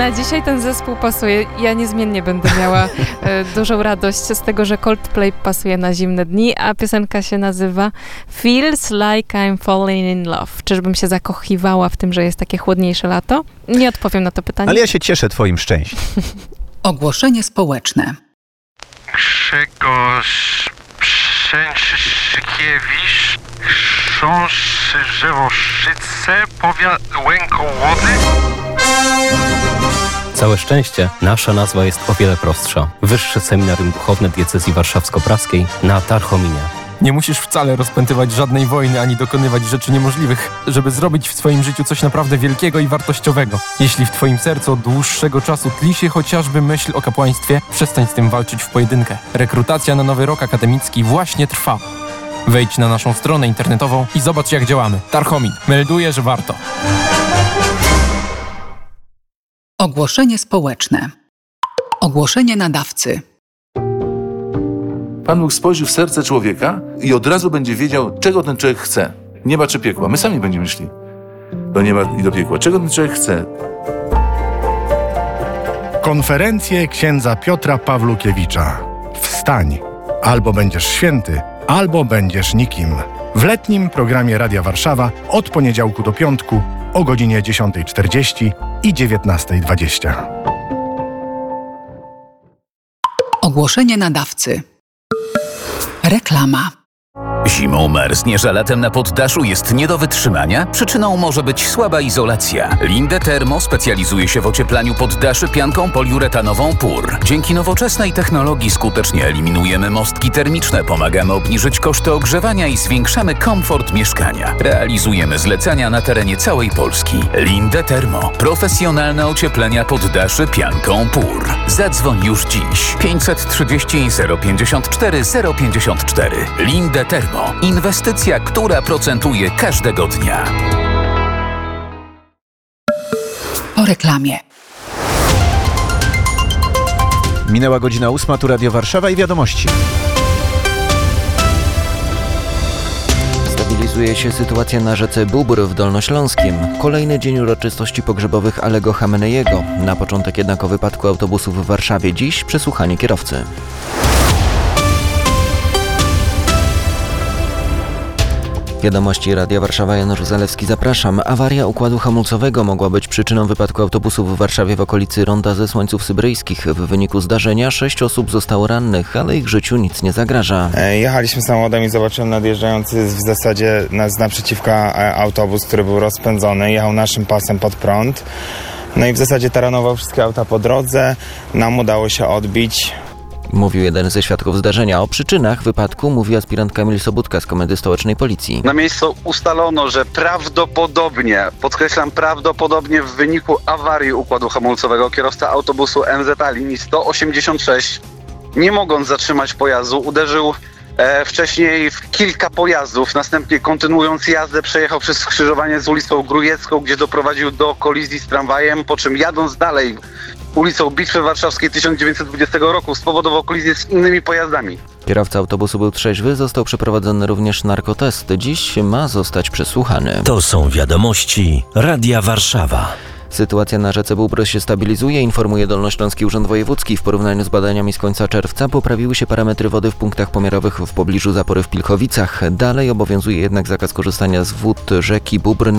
Na dzisiaj ten zespół pasuje. Ja niezmiennie będę miała dużą radość z tego, że Coldplay pasuje na zimne dni, a piosenka się nazywa Feels Like I'm Falling in Love. Czyżbym się zakochiwała w tym, że jest takie chłodniejsze lato? Nie odpowiem na to pytanie. Ale ja się cieszę twoim szczęściem. Ogłoszenie społeczne. Grzegorz Przęczyszkiewicz, chrząszczy Żewoszyce, łęką łody. Całe szczęście, nasza nazwa jest o wiele prostsza. Wyższe Seminarium Duchowne Diecezji Warszawsko-Praskiej na Tarchominie. Nie musisz wcale rozpętywać żadnej wojny ani dokonywać rzeczy niemożliwych, żeby zrobić w swoim życiu coś naprawdę wielkiego i wartościowego. Jeśli w twoim sercu od dłuższego czasu tli się chociażby myśl o kapłaństwie, przestań z tym walczyć w pojedynkę. Rekrutacja na nowy rok akademicki właśnie trwa. Wejdź na naszą stronę internetową i zobacz, jak działamy. Tarchomin melduje, że warto. Ogłoszenie społeczne. Ogłoszenie nadawcy. Pan Bóg spojrzy w serce człowieka i od razu będzie wiedział, czego ten człowiek chce. Nieba czy piekła. My sami będziemy szli do nieba i do piekła. Czego ten człowiek chce? Konferencje księdza Piotra Pawlukiewicza. Wstań. Albo będziesz święty, albo będziesz nikim. W letnim programie Radia Warszawa od poniedziałku do piątku o godzinie 10:40 i 19:20. Ogłoszenie nadawcy. Reklama. Zimą marznie, że latem na poddaszu jest nie do wytrzymania? Przyczyną może być słaba izolacja. Linde Thermo specjalizuje się w ocieplaniu poddaszy pianką poliuretanową PUR. Dzięki nowoczesnej technologii skutecznie eliminujemy mostki termiczne, pomagamy obniżyć koszty ogrzewania i zwiększamy komfort mieszkania. Realizujemy zlecenia na terenie całej Polski. Linde Thermo. Profesjonalne ocieplenia poddaszy pianką PUR. Zadzwoń już dziś. 530 054 054. Linde Thermo. Inwestycja, która procentuje każdego dnia. Po reklamie. Minęła godzina 8, tu Radio Warszawa i wiadomości. Stabilizuje się sytuacja na rzece Bóbr w Dolnośląskiem. Kolejny dzień uroczystości pogrzebowych Alego Hameneiego. Na początek jednak o wypadku autobusu w Warszawie. Dziś przesłuchanie kierowcy. Wiadomości Radia Warszawa, Janusz Zalewski, zapraszam. Awaria układu hamulcowego mogła być przyczyną wypadku autobusu w Warszawie w okolicy ronda ze Słońców Syberyjskich. W wyniku zdarzenia 6 osób zostało rannych, ale ich życiu nic nie zagraża. Jechaliśmy samochodem i zobaczyłem nadjeżdżający w zasadzie z naprzeciwka autobus, który był rozpędzony. Jechał naszym pasem pod prąd. No i w zasadzie taranował wszystkie auta po drodze. Nam udało się odbić. Mówił jeden ze świadków zdarzenia. O przyczynach wypadku mówi aspirant Kamil Sobudka z Komendy Stołecznej Policji. Na miejscu ustalono, że prawdopodobnie, podkreślam prawdopodobnie, w wyniku awarii układu hamulcowego kierowca autobusu MZA linii 186, nie mogąc zatrzymać pojazdu, uderzył wcześniej w kilka pojazdów, następnie kontynuując jazdę przejechał przez skrzyżowanie z ulicą Grujecką, gdzie doprowadził do kolizji z tramwajem, po czym jadąc dalej ulicą Bitwy Warszawskiej 1920 roku spowodował kolizję z innymi pojazdami. Kierowca autobusu był trzeźwy, został przeprowadzony również narkotest. Dziś ma zostać przesłuchany. To są wiadomości Radia Warszawa. Sytuacja na rzece Bóbr się stabilizuje, informuje Dolnośląski Urząd Wojewódzki. W porównaniu z badaniami z końca czerwca poprawiły się parametry wody w punktach pomiarowych w pobliżu zapory w Pilchowicach. Dalej obowiązuje jednak zakaz korzystania z wód rzeki Bóbr